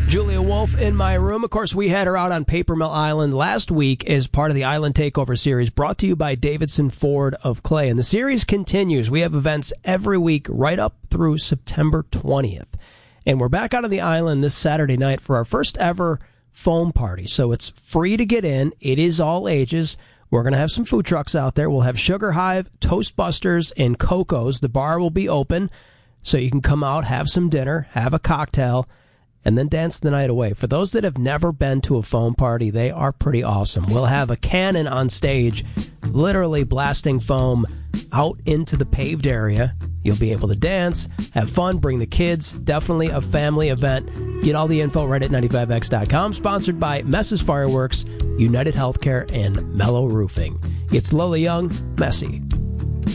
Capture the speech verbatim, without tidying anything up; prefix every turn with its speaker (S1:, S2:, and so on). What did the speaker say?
S1: Julia Wolf in my room. Of course, we had her out on Paper Mill Island last week as part of the Island Takeover series brought to you by Davidson Ford of Clay. And the series continues. We have events every week right up through September twentieth. And we're back out on the island this Saturday night for our first ever foam party. So it's free to get in. It is all ages. We're going to have some food trucks out there. We'll have Sugar Hive, Toastbusters, and Coco's. The bar will be open so you can come out, have some dinner, have a cocktail, and then dance the night away. For those that have never been to a foam party, they are pretty awesome. We'll have a cannon on stage, literally blasting foam out into the paved area. You'll be able to dance, have fun, bring the kids. Definitely a family event. Get all the info right at ninety-five x dot com. Sponsored by Mess's Fireworks, United Healthcare, and Mellow Roofing. It's Lola Young, Messy.